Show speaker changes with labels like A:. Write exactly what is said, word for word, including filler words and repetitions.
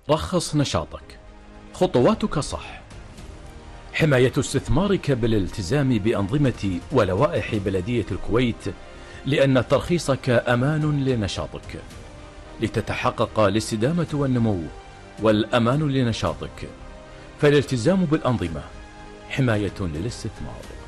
A: رخص نشاطك، خطواتك صح. حماية استثمارك بالالتزام بأنظمة ولوائح بلدية الكويت، لأن ترخيصك أمان لنشاطك. لتتحقق الاستدامة والنمو والأمان لنشاطك، فالالتزام بالأنظمة حماية للاستثمار.